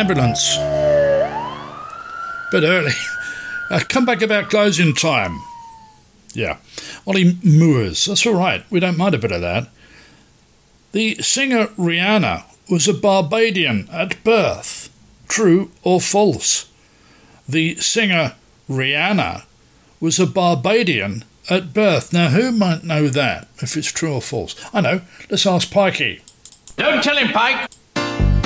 ambulance. Bit early. Come back about closing time. Yeah. Ollie Moores. That's all right. We don't mind a bit of that. The singer Rihanna was a Barbadian at birth. True or false? The singer Rihanna was a Barbadian at birth. Now, who might know that, if it's true or false? I know. Let's ask Pikey. Don't tell him, Pike.